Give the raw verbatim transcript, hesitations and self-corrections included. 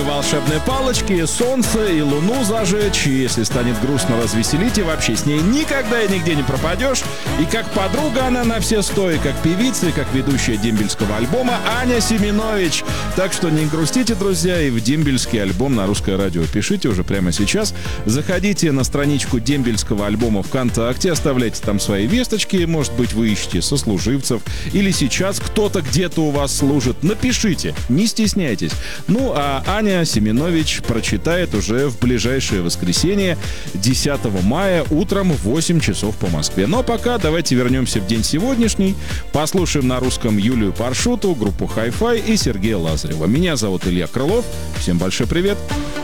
Волшебные палочки, солнце и луну зажечь. Если станет грустно, развеселить, и вообще с ней никогда и нигде не пропадешь. И как подруга она на все сто, и как певица, и как ведущая дембельского альбома Аня Семенович. Так что не грустите, друзья, и в дембельский альбом на Русское радио пишите уже прямо сейчас. Заходите на страничку дембельского альбома ВКонтакте, оставляйте там свои весточки. Может быть, вы ищете сослуживцев, или сейчас кто-то где-то у вас служит. Напишите, не стесняйтесь. Ну, а Аня Семенович прочитает уже в ближайшее воскресенье, десятого мая, утром в восемь часов по Москве. Но пока давайте вернемся в день сегодняшний, послушаем на русском Юлию Паршуту, группу Hi-Fi и Сергея Лазарева. Меня зовут Илья Крылов. Всем большой привет.